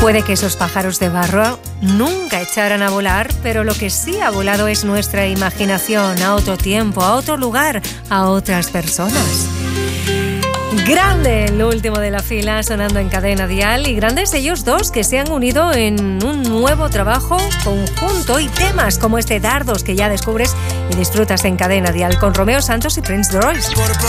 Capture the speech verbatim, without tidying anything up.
Puede que esos pájaros de barro nunca echaran a volar, pero lo que sí ha volado es nuestra imaginación a otro tiempo, a otro lugar, a otras personas. Grande el último de la fila sonando en Cadena Dial, y grandes ellos dos que se han unido en un nuevo trabajo conjunto y temas como este Dardos que ya descubres y disfrutas en Cadena Dial con Romeo Santos y Prince Royce.